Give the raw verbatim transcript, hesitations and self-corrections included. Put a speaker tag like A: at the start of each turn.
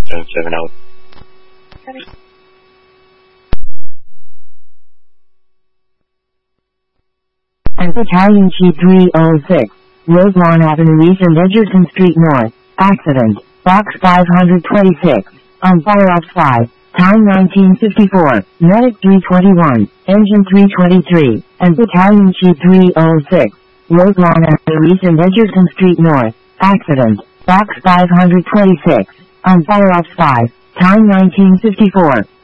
A: seven seven out.
B: And Battalion Chief three oh six, Roselawn Avenue East and Edgerton Street North. Accident, Box five twenty-six, on Fire Ops five, time nineteen fifty-four, Medic three twenty-one, Engine three twenty-three, and Battalion Chief three oh six, Roselawn Avenue East and Edgerton Street North. Accident, Box five twenty-six, on Fire Ops five, time nineteen fifty-four.